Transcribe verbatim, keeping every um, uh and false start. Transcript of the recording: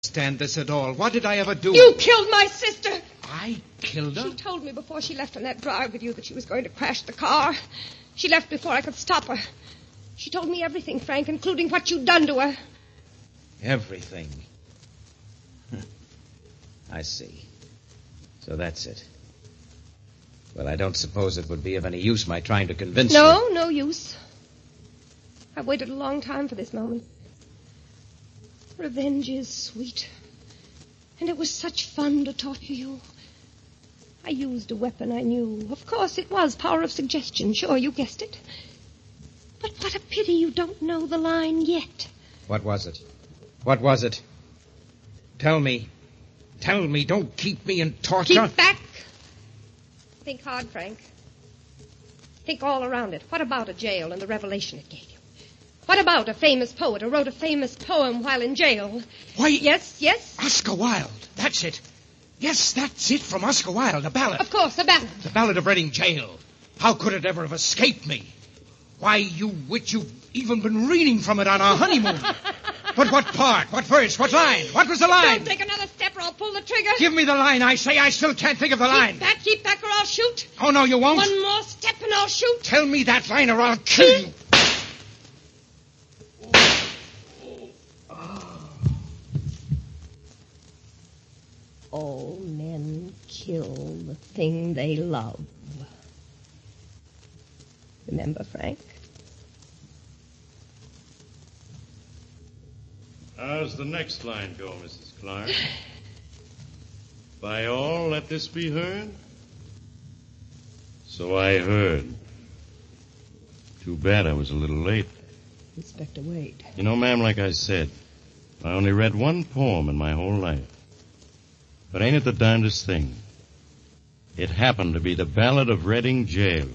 Stand this at all. What did I ever do? You killed my sister. I killed her? She told me before she left on that drive with you that she was going to crash the car. She left before I could stop her. She told me everything, Frank, including what you'd done to her. Everything. I see. So that's it. Well, I don't suppose it would be of any use my trying to convince no, you. No, no use. I've waited a long time for this moment. Revenge is sweet. And it was such fun to torture you. I used a weapon I knew. Of course, it was power of suggestion. Sure, you guessed it. But what a pity you don't know the line yet. What was it? What was it? Tell me. Tell me. Don't keep me in torture. Keep back. Think hard, Frank. Think all around it. What about a jail and the revelation it gave you? What about a famous poet who wrote a famous poem while in jail? Why... Yes, yes? Oscar Wilde. That's it. Yes, that's it from Oscar Wilde, a ballad. Of course, a ballad. The Ballad of Reading Jail. How could it ever have escaped me? Why, you witch, you've even been reading from it on our honeymoon. But what part? What verse? What line? What was the line? Don't take another step or I'll pull the trigger. Give me the line, I say. I still can't think of the keep line. Keep back, keep back, or I'll shoot. Oh, no, you won't. One more step and I'll shoot. Tell me that line or I'll kill you. All men kill the thing they love. Remember, Frank? How's the next line go, Missus Clark? By all, let this be heard? So I heard. Too bad I was a little late. Inspector Wade. You know, ma'am, like I said, I only read one poem in my whole life. But ain't it the darndest thing? It happened to be the Ballad of Reading Jail.